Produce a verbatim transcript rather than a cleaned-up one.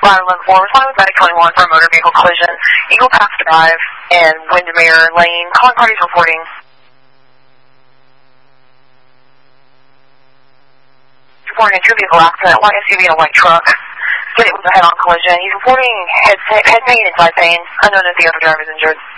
five one four, responding with Medic twenty-one for a motor vehicle collision. Eagle Pass Drive and Windermere Lane. Calling parties reporting. Reporting a two vehicle accident, white S U V and a white truck. It was a head-on collision. He's reporting head, head pain and side pain. Unknown if the other driver is injured.